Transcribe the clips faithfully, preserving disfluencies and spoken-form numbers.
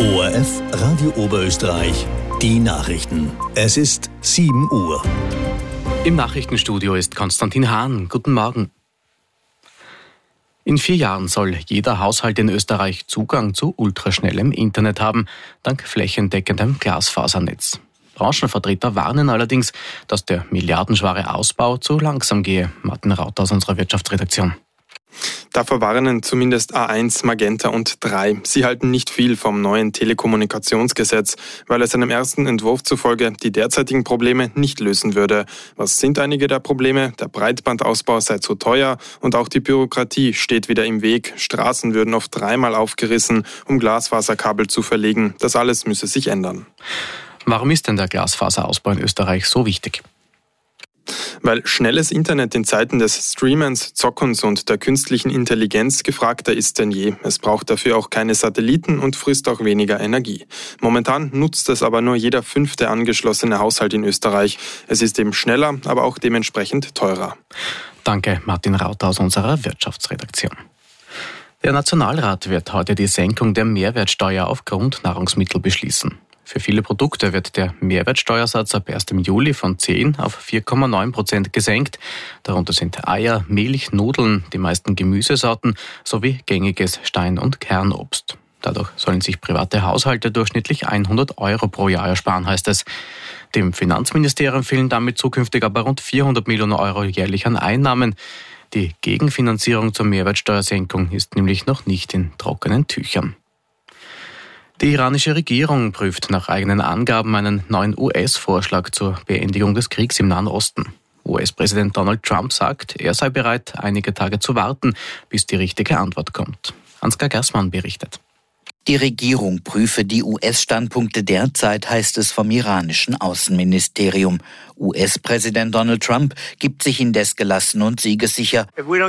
O R F Radio Oberösterreich, die Nachrichten. Es ist sieben Uhr. Im Nachrichtenstudio ist Konstantin Hahn. Guten Morgen. In vier Jahren soll jeder Haushalt in Österreich Zugang zu ultraschnellem Internet haben, dank flächendeckendem Glasfasernetz. Branchenvertreter warnen allerdings, dass der milliardenschwere Ausbau zu langsam gehe. Martin Rauter aus unserer Wirtschaftsredaktion. Davor warnen zumindest A eins, Magenta und drei. Sie halten nicht viel vom neuen Telekommunikationsgesetz, weil es einem ersten Entwurf zufolge die derzeitigen Probleme nicht lösen würde. Was sind einige der Probleme? Der Breitbandausbau sei zu teuer und auch die Bürokratie steht wieder im Weg. Straßen würden oft dreimal aufgerissen, um Glasfaserkabel zu verlegen. Das alles müsse sich ändern. Warum ist denn der Glasfaserausbau in Österreich so wichtig? Weil schnelles Internet in Zeiten des Streamens, Zockens und der künstlichen Intelligenz gefragter ist denn je. Es braucht dafür auch keine Satelliten und frisst auch weniger Energie. Momentan nutzt es aber nur jeder fünfte angeschlossene Haushalt in Österreich. Es ist eben schneller, aber auch dementsprechend teurer. Danke, Martin Rauter aus unserer Wirtschaftsredaktion. Der Nationalrat wird heute die Senkung der Mehrwertsteuer auf Grundnahrungsmittel beschließen. Für viele Produkte wird der Mehrwertsteuersatz ab ersten Juli von zehn auf vier Komma neun Prozent gesenkt. Darunter sind Eier, Milch, Nudeln, die meisten Gemüsesorten sowie gängiges Stein- und Kernobst. Dadurch sollen sich private Haushalte durchschnittlich hundert Euro pro Jahr ersparen, heißt es. Dem Finanzministerium fehlen damit zukünftig aber rund vierhundert Millionen Euro jährlich an Einnahmen. Die Gegenfinanzierung zur Mehrwertsteuersenkung ist nämlich noch nicht in trockenen Tüchern. Die iranische Regierung prüft nach eigenen Angaben einen neuen U S-Vorschlag zur Beendigung des Kriegs im Nahen Osten. U S-Präsident Donald Trump sagt, er sei bereit, einige Tage zu warten, bis die richtige Antwort kommt. Ansgar Gersmann berichtet. Die Regierung prüfe die U S-Standpunkte derzeit, heißt es vom iranischen Außenministerium. U S-Präsident Donald Trump gibt sich indes gelassen und siegessicher.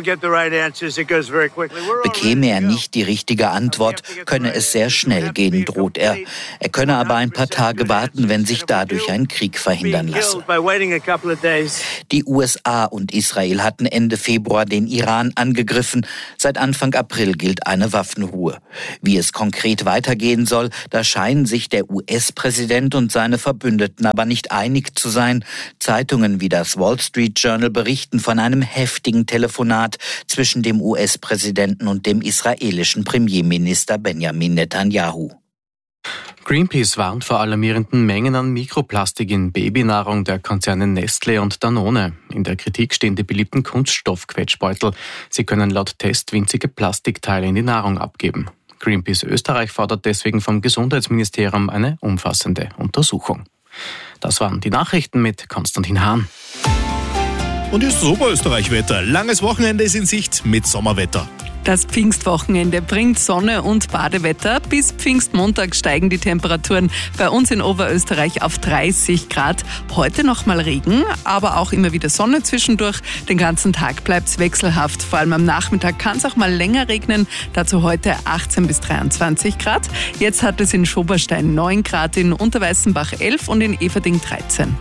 Bekäme er nicht die richtige Antwort, könne es sehr schnell gehen, droht er. Er könne aber ein paar Tage warten, wenn sich dadurch ein Krieg verhindern lasse. Die U S A und Israel hatten Ende Februar den Iran angegriffen. Seit Anfang April gilt eine Waffenruhe. Wie es konkret weitergehen soll, da scheinen sich der U S-Präsident und seine Verbündeten aber nicht einig zu sein. Zeitungen wie das Wall Street Journal berichten von einem heftigen Telefonat zwischen dem U S-Präsidenten und dem israelischen Premierminister Benjamin Netanyahu. Greenpeace warnt vor alarmierenden Mengen an Mikroplastik in Babynahrung der Konzerne Nestlé und Danone. In der Kritik stehen die beliebten Kunststoffquetschbeutel. Sie können laut Test winzige Plastikteile in die Nahrung abgeben. Greenpeace Österreich fordert deswegen vom Gesundheitsministerium eine umfassende Untersuchung. Das waren die Nachrichten mit Konstantin Hahn. Und ist das Oberösterreich-Wetter. Langes Wochenende ist in Sicht mit Sommerwetter. Das Pfingstwochenende bringt Sonne und Badewetter. Bis Pfingstmontag steigen die Temperaturen bei uns in Oberösterreich auf dreißig Grad. Heute noch mal Regen, aber auch immer wieder Sonne zwischendurch. Den ganzen Tag bleibt es wechselhaft. Vor allem am Nachmittag kann es auch mal länger regnen. Dazu heute achtzehn bis dreiundzwanzig Grad. Jetzt hat es in Schoberstein neun Grad, in Unterweißenbach elf und in Everding dreizehn.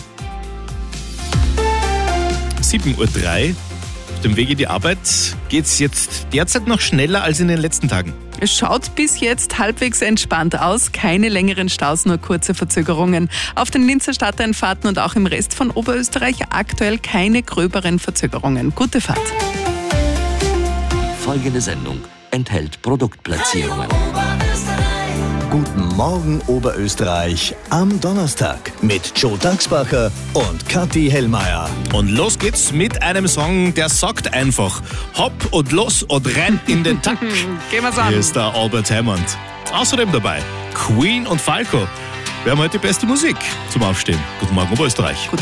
sieben Uhr drei. Auf dem Weg in die Arbeit geht es jetzt derzeit noch schneller als in den letzten Tagen. Es schaut bis jetzt halbwegs entspannt aus. Keine längeren Staus, nur kurze Verzögerungen. Auf den Linzer Stadteinfahrten und auch im Rest von Oberösterreich aktuell keine gröberen Verzögerungen. Gute Fahrt. Folgende Sendung enthält Produktplatzierungen. Guten Morgen Oberösterreich am Donnerstag mit Joe Dachsbacher und Kathi Hellmeier. Und los geht's mit einem Song, der sagt einfach hopp und los und rennt in den Takt. Gehen wir's an. Hier ist der Albert Hammond. Außerdem dabei Queen und Falco. Wir haben heute die beste Musik zum Aufstehen. Guten Morgen Oberösterreich.